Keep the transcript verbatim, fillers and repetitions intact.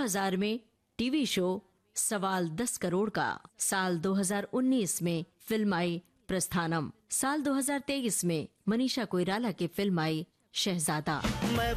हज़ार में TV show सवाल दस करोड़ का। साल दो हज़ार उन्नीस में फिल्म आई प्रस्थानम। साल दो हज़ार तेईस में मनीषा कोइराला की फिल्म आई शहजादा।